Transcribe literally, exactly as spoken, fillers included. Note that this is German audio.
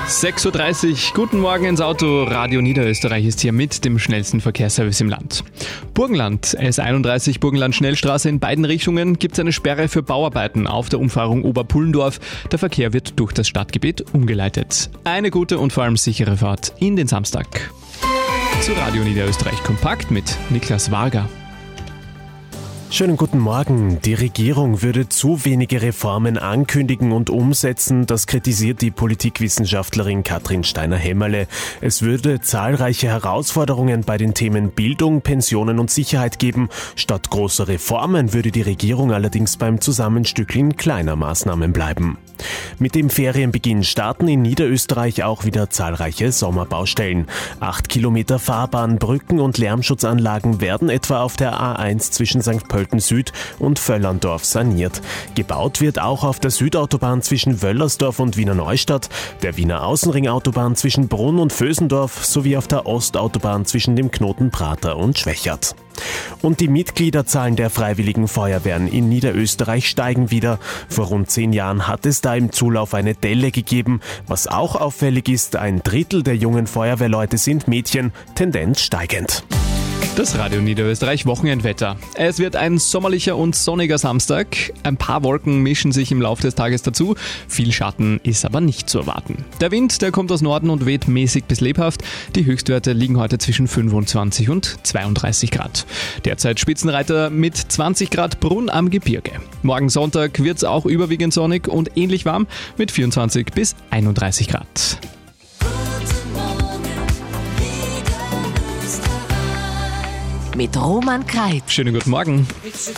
sechs Uhr dreißig, guten Morgen ins Auto. Radio Niederösterreich ist hier mit dem schnellsten Verkehrsservice im Land. Burgenland, S einunddreißig Burgenland-Schnellstraße in beiden Richtungen, gibt es eine Sperre für Bauarbeiten auf der Umfahrung Oberpullendorf. Der Verkehr wird durch das Stadtgebiet umgeleitet. Eine gute und vor allem sichere Fahrt in den Samstag. Zu Radio Niederösterreich kompakt mit Niklas Varga. Schönen guten Morgen. Die Regierung würde zu wenige Reformen ankündigen und umsetzen. Das kritisiert die Politikwissenschaftlerin Katrin Steiner-Hämmerle. Es würde zahlreiche Herausforderungen bei den Themen Bildung, Pensionen und Sicherheit geben. Statt großer Reformen würde die Regierung allerdings beim Zusammenstückeln kleiner Maßnahmen bleiben. Mit dem Ferienbeginn starten in Niederösterreich auch wieder zahlreiche Sommerbaustellen. Acht Kilometer Fahrbahn, Brücken und Lärmschutzanlagen werden etwa auf der A eins zwischen Sankt Pölten Süd und Völlerndorf saniert. Gebaut wird auch auf der Südautobahn zwischen Wöllersdorf und Wiener Neustadt, der Wiener Außenringautobahn zwischen Brunn und Vösendorf sowie auf der Ostautobahn zwischen dem Knoten Prater und Schwächert. Und die Mitgliederzahlen der Freiwilligen Feuerwehren in Niederösterreich steigen wieder. Vor rund zehn Jahren hat es da im Zulauf eine Delle gegeben. Was auch auffällig ist, ein Drittel der jungen Feuerwehrleute sind Mädchen, Tendenz steigend. Das Radio Niederösterreich Wochenendwetter. Es wird ein sommerlicher und sonniger Samstag. Ein paar Wolken mischen sich im Laufe des Tages dazu. Viel Schatten ist aber nicht zu erwarten. Der Wind, der kommt aus Norden und weht mäßig bis lebhaft. Die Höchstwerte liegen heute zwischen fünfundzwanzig und zweiunddreißig Grad. Derzeit Spitzenreiter mit zwanzig Grad Brunn am Gebirge. Morgen Sonntag wird es auch überwiegend sonnig und ähnlich warm mit vierundzwanzig bis einunddreißig Grad. Mit Roman Kreib. Schönen guten Morgen.